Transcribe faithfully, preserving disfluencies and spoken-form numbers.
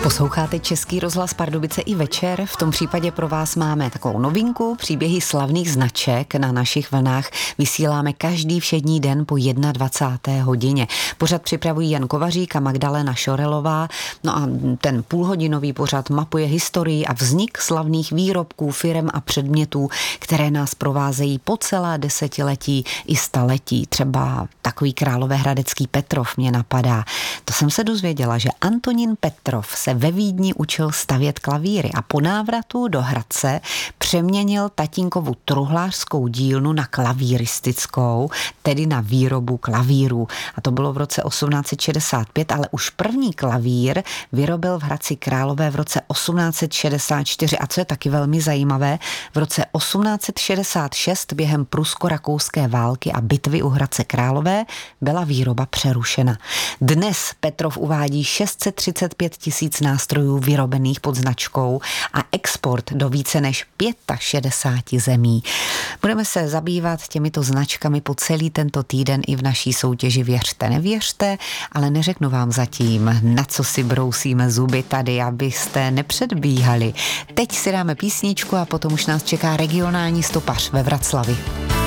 Posloucháte Český rozhlas Pardubice i večer. V tom případě pro vás máme takovou novinku, příběhy slavných značek na našich vlnách. Vysíláme každý všední den po dvacáté jedné hodině. Pořad připravují Jan Kovařík a Magdalena Šorelová. No a ten půlhodinový pořad mapuje historii a vznik slavných výrobků, firem a předmětů, které nás provázejí po celá desetiletí i staletí. Třeba takový královéhradecký Petrov mě napadá. To jsem se dozvěděla, že Antonín Petrov se ve Vídni učil stavět klavíry a po návratu do Hradce přeměnil tatínkovu truhlářskou dílnu na klavíristickou, tedy na výrobu klavírů. A to bylo v roce osmnáct set šedesát pět, ale už první klavír vyrobil v Hradci Králové v roce osmnáct set šedesát čtyři. A co je taky velmi zajímavé, v roce osmnáct set šedesát šest během prusko-rakouské války a bitvy u Hradce Králové byla výroba přerušena. Dnes Petrov uvádí šest set třicet pět tisíc nástrojů vyrobených pod značkou a export do více než šedesáti pěti zemí. Budeme se zabývat těmito značkami po celý tento týden i v naší soutěži Věřte, nevěřte, ale neřeknu vám zatím, na co si brousíme zuby tady, abyste nepředbíhali. Teď si dáme písničku a potom už nás čeká regionální stopař ve Vraclavi.